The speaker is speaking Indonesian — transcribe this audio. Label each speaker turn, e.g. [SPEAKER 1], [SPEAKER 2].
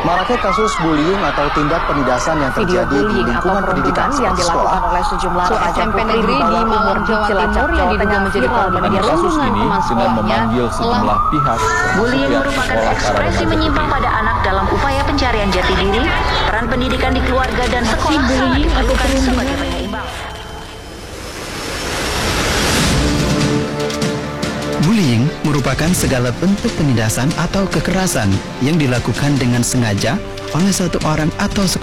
[SPEAKER 1] Maraknya kasus bullying atau tindak penindasan yang terjadi di lingkungan pendidikan
[SPEAKER 2] yang dilakukan oleh sejumlah remaja
[SPEAKER 3] SMP
[SPEAKER 2] putri
[SPEAKER 3] negeri di Malang, Jawa Timur yang diduga menjadi korban
[SPEAKER 4] kasus ini dengan memanggil sejumlah pihak.
[SPEAKER 5] Bullying merupakan ekspresi menyimpang pada anak dalam upaya pencarian jati diri. Peran pendidikan di keluarga dan sekolah sangat diperlukan sebagai penyeimbang.
[SPEAKER 6] Bullying merupakan segala bentuk penindasan atau kekerasan yang dilakukan dengan sengaja oleh satu orang atau sekelompok